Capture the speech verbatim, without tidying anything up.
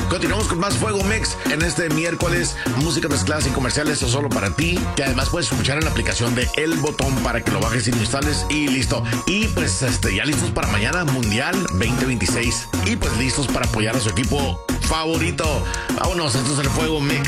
Continuamos con más Fuego Mix en este miércoles. Música mezclada sin comerciales, eso solo para ti. Que además puedes escuchar en la aplicación de El Botón para que lo bajes y lo instales. Y listo. Y pues este, ya listos para mañana, Mundial veinte veintiséis. Y pues listos para apoyar a su equipo favorito. Vámonos, esto es el Fuego Mix.